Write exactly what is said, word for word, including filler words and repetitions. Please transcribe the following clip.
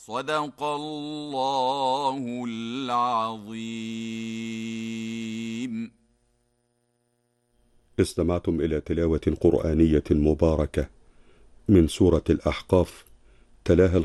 صدق الله العظيم. استمعتم إلى تلاوة قرآنية مباركة من سورة الأحقاف، تلاها